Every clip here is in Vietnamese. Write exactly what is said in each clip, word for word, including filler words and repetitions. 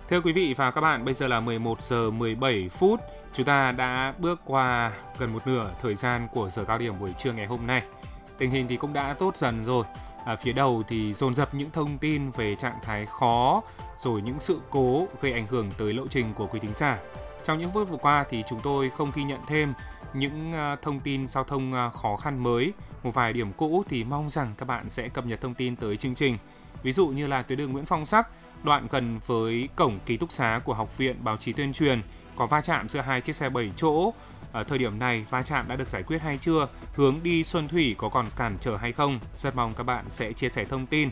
Thưa quý vị và các bạn, bây giờ là mười một giờ mười bảy phút. Chúng ta đã bước qua gần một nửa thời gian của giờ cao điểm buổi trưa ngày hôm nay. Tình hình thì cũng đã tốt dần rồi. À, phía đầu thì dồn dập những thông tin về trạng thái khó, rồi những sự cố gây ảnh hưởng tới lộ trình của quý thính giả. Trong những phút vừa qua thì chúng tôi không ghi nhận thêm những uh, thông tin giao thông uh, khó khăn mới. Một vài điểm cũ thì mong rằng các bạn sẽ cập nhật thông tin tới chương trình. Ví dụ như là tuyến đường Nguyễn Phong Sắc, đoạn gần với cổng ký túc xá của Học viện Báo chí Tuyên truyền, có va chạm giữa hai chiếc xe bảy chỗ. Ở thời điểm này, va chạm đã được giải quyết hay chưa? Hướng đi Xuân Thủy có còn cản trở hay không? Rất mong các bạn sẽ chia sẻ thông tin.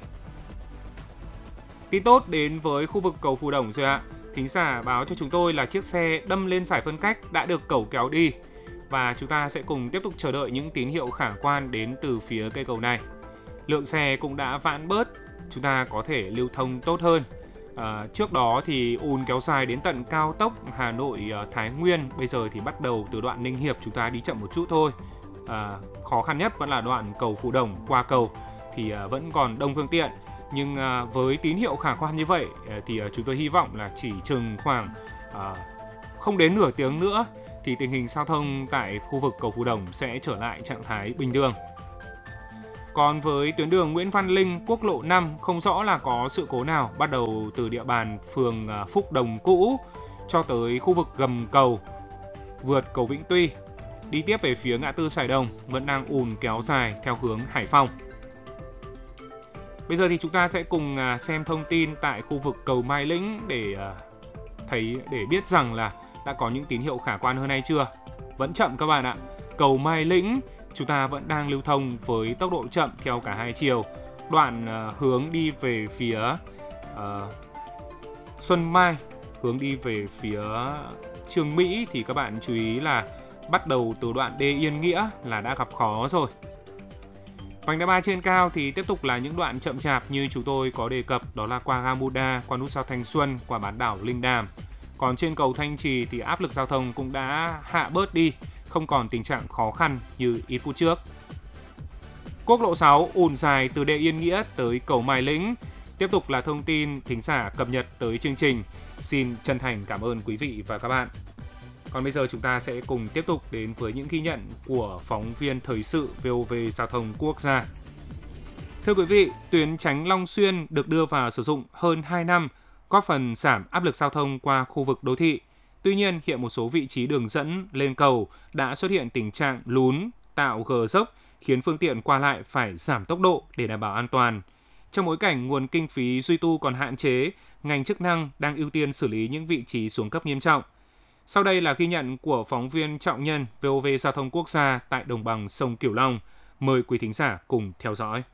Tin tốt đến với khu vực cầu Phù Đồng rồi ạ. Thính giả báo cho chúng tôi là chiếc xe đâm lên giải phân cách đã được cẩu kéo đi. Và chúng ta sẽ cùng tiếp tục chờ đợi những tín hiệu khả quan đến từ phía cây cầu này. Lượng xe cũng đã vãn bớt, chúng ta có thể lưu thông tốt hơn. À, trước đó thì ùn kéo dài đến tận cao tốc Hà Nội Thái Nguyên, bây giờ thì bắt đầu từ đoạn Ninh Hiệp chúng ta đi chậm một chút thôi. À, khó khăn nhất vẫn là đoạn cầu Phù Đồng qua cầu thì à, vẫn còn đông phương tiện, nhưng à, với tín hiệu khả quan như vậy à, thì à, chúng tôi hy vọng là chỉ chừng khoảng à, không đến nửa tiếng nữa thì tình hình giao thông tại khu vực cầu Phù Đồng sẽ trở lại trạng thái bình thường. Còn với tuyến đường Nguyễn Văn Linh, quốc lộ năm không rõ là có sự cố nào, bắt đầu từ địa bàn phường Phúc Đồng cũ cho tới khu vực gầm cầu, vượt cầu Vĩnh Tuy, đi tiếp về phía ngã tư Sài Đồng vẫn đang ùn kéo dài theo hướng Hải Phòng. Bây giờ thì chúng ta sẽ cùng xem thông tin tại khu vực cầu Mai Lĩnh để thấy để biết rằng là đã có những tín hiệu khả quan hơn hay chưa. Vẫn chậm các bạn ạ. Cầu Mai Lĩnh chúng ta vẫn đang lưu thông với tốc độ chậm theo cả hai chiều. Đoạn uh, hướng đi về phía uh, Xuân Mai, hướng đi về phía Trường Mỹ thì các bạn chú ý là bắt đầu từ đoạn đê Yên Nghĩa là đã gặp khó rồi. Vành đai ba trên cao thì tiếp tục là những đoạn chậm chạp như chúng tôi có đề cập, đó là qua ga Muda, qua nút giao Thanh Xuân, qua bán đảo Linh Đàm. Còn trên cầu Thanh Trì thì áp lực giao thông cũng đã hạ bớt đi, không còn tình trạng khó khăn như ít phút trước. Quốc lộ sáu ùn dài từ đê Yên Nghĩa tới cầu Mai Lĩnh. Tiếp tục là thông tin thính giả cập nhật tới chương trình. Xin chân thành cảm ơn quý vị và các bạn. Còn bây giờ chúng ta sẽ cùng tiếp tục đến với những ghi nhận của phóng viên thời sự vê o vê Giao thông Quốc gia. Thưa quý vị, tuyến Chánh Long Xuyên được đưa vào sử dụng hơn hai năm, góp phần giảm áp lực giao thông qua khu vực đô thị. Tuy nhiên, hiện một số vị trí đường dẫn lên cầu đã xuất hiện tình trạng lún, tạo gờ dốc, khiến phương tiện qua lại phải giảm tốc độ để đảm bảo an toàn. Trong bối cảnh nguồn kinh phí duy tu còn hạn chế, ngành chức năng đang ưu tiên xử lý những vị trí xuống cấp nghiêm trọng. Sau đây là ghi nhận của phóng viên Trọng Nhân vê o vê Giao thông Quốc gia tại đồng bằng sông Cửu Long. Mời quý thính giả cùng theo dõi.